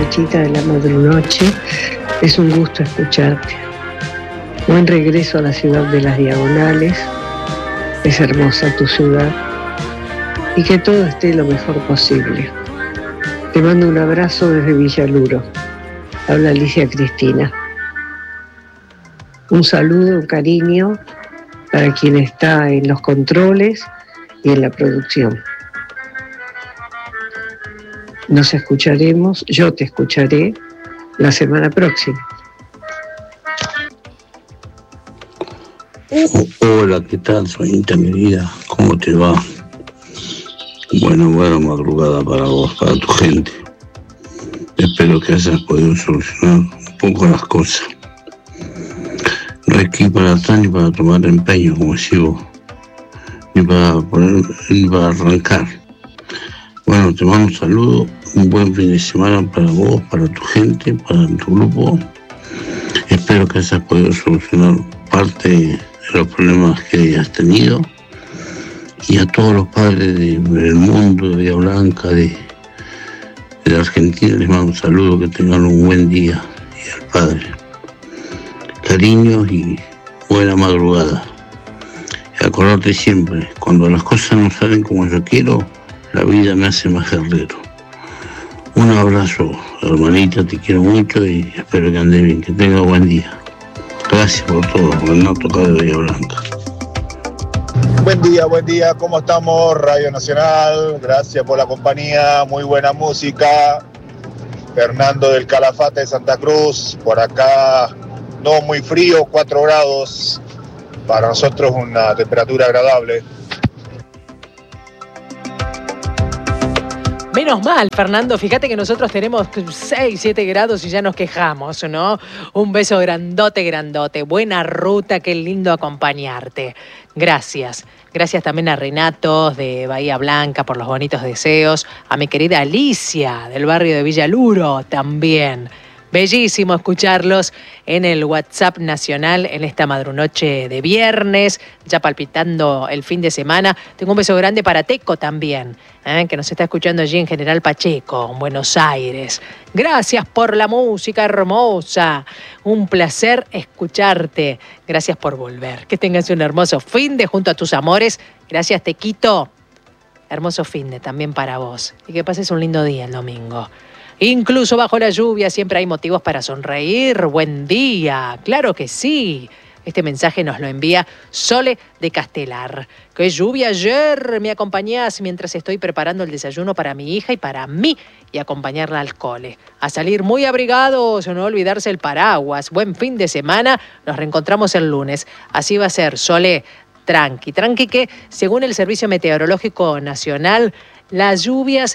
Nachita de la Madrunoche. Es un gusto escucharte. Buen regreso a la ciudad de las Diagonales. Es hermosa tu ciudad. Y que todo esté lo mejor posible. Te mando un abrazo desde Villaluro. Habla Alicia Cristina. Un saludo, un cariño para quien está en los controles y en la producción. Nos escucharemos, yo te escucharé la semana próxima. Hola, ¿qué tal, Soñita querida? ¿Cómo te va? Buena madrugada para vos, para tu gente. Espero que hayas podido solucionar un poco las cosas. No hay que ir para atrás ni para tomar empeño, como decís vos, ni para arrancar. Bueno, te mando un saludo, un buen fin de semana para vos, para tu gente, para tu grupo. Espero que hayas podido solucionar parte de los problemas que hayas tenido. Y a todos los padres del mundo, de Bahía Blanca, de la Argentina, les mando un saludo, que tengan un buen día. Y al padre, cariños y buena madrugada. Y acordate siempre, cuando las cosas no salen como yo quiero, la vida me hace más guerrero. Un abrazo, hermanita, te quiero mucho y espero que andes bien, que tengas buen día. Gracias por todo, por no tocar de Bahía Blanca. Buen día, ¿cómo estamos? Radio Nacional, gracias por la compañía, muy buena música. Fernando del Calafate de Santa Cruz, por acá no muy frío, 4 grados, para nosotros una temperatura agradable. Menos mal, Fernando, fíjate que nosotros tenemos 6, 7 grados y ya nos quejamos, ¿no? Un beso grandote. Buena ruta, qué lindo acompañarte. Gracias. Gracias también a Renato de Bahía Blanca por los bonitos deseos. A mi querida Alicia del barrio de Villaluro también. Bellísimo escucharlos en el WhatsApp nacional en esta madrunoche de viernes, ya palpitando el fin de semana. Tengo un beso grande para Teco también, que nos está escuchando allí en General Pacheco, en Buenos Aires. Gracias por la música hermosa. Un placer escucharte. Gracias por volver. Que tengas un hermoso fin de junto a tus amores. Gracias, Tequito. Hermoso fin de también para vos. Y que pases un lindo día el domingo. Incluso bajo la lluvia siempre hay motivos para sonreír. Buen día, claro que sí. Este mensaje nos lo envía Sole de Castelar. ¡Qué lluvia ayer! Me acompañás mientras estoy preparando el desayuno para mi hija y para mí y acompañarla al cole. A salir muy abrigados, no olvidarse el paraguas. Buen fin de semana, nos reencontramos el lunes. Así va a ser, Sole. Tranqui que según el Servicio Meteorológico Nacional, las lluvias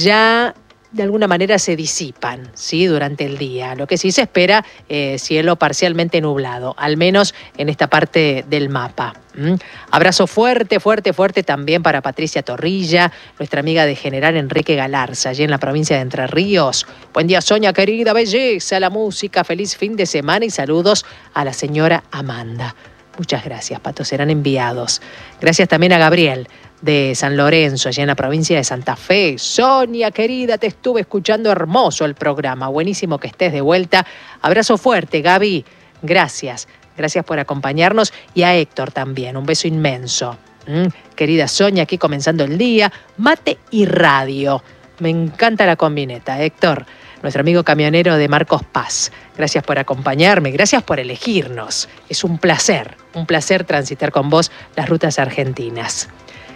ya de alguna manera se disipan, ¿sí? Durante el día. Lo que sí se espera, cielo parcialmente nublado, al menos en esta parte del mapa. Abrazo fuerte también para Patricia Torrilla, nuestra amiga de General Enrique Galarza, allí en la provincia de Entre Ríos. Buen día, Soña querida, belleza, la música, feliz fin de semana y saludos a la señora Amanda. Muchas gracias, Pato, serán enviados. Gracias también a Gabriel de San Lorenzo, allá en la provincia de Santa Fe. Sonia, querida, te estuve escuchando, hermoso el programa, buenísimo que estés de vuelta. Abrazo fuerte, Gaby, gracias por acompañarnos y a Héctor también, un beso inmenso. Querida Sonia, aquí comenzando el día, mate y radio. Me encanta la combineta, Héctor, nuestro amigo camionero de Marcos Paz. Gracias por acompañarme, gracias por elegirnos. Es un placer transitar con vos las rutas argentinas.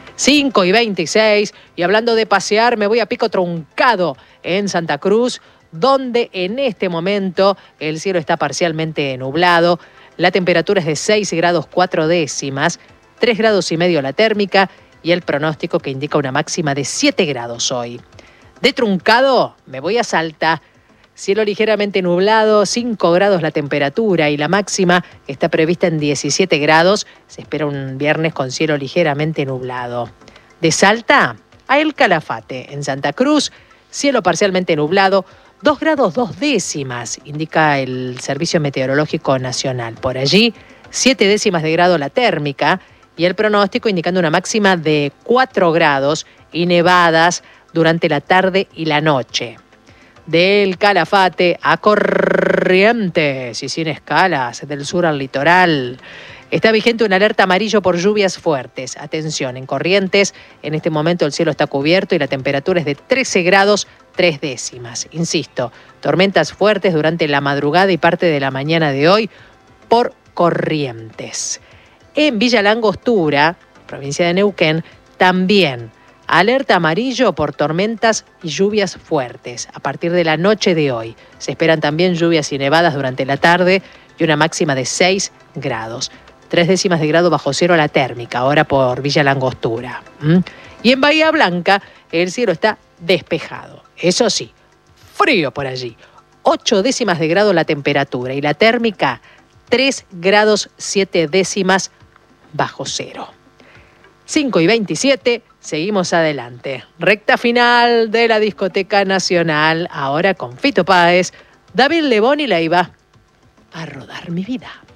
5:26, y hablando de pasear, me voy a Pico Truncado, en Santa Cruz, donde en este momento el cielo está parcialmente nublado, la temperatura es de 6 grados 4 décimas, 3 grados y medio la térmica, y el pronóstico que indica una máxima de 7 grados hoy. De Truncado me voy a Salta, cielo ligeramente nublado, 5 grados la temperatura y la máxima está prevista en 17 grados. Se espera un viernes con cielo ligeramente nublado. De Salta a El Calafate, en Santa Cruz, cielo parcialmente nublado, 2 grados 2 décimas, indica el Servicio Meteorológico Nacional. Por allí, 7 décimas de grado la térmica y el pronóstico indicando una máxima de 4 grados y nevadas durante la tarde y la noche. del Calafate a Corrientes y sin escalas del sur al litoral. Está vigente una alerta amarillo por lluvias fuertes. Atención, en Corrientes, en este momento el cielo está cubierto y la temperatura es de 13 grados 3 décimas. Insisto, tormentas fuertes durante la madrugada y parte de la mañana de hoy por Corrientes. En Villa Langostura, provincia de Neuquén, también alerta amarillo por tormentas y lluvias fuertes. A partir de la noche de hoy se esperan también lluvias y nevadas durante la tarde y una máxima de 6 grados. 3 décimas de grado bajo cero la térmica, ahora por Villa Langostura. Y en Bahía Blanca el cielo está despejado. Eso sí, frío por allí. 8 décimas de grado la temperatura y la térmica 3 grados 7 décimas bajo cero. 5:27, seguimos adelante. Recta final de la Discoteca Nacional, ahora con Fito Páez, David Lebón y Leiva. A rodar mi vida.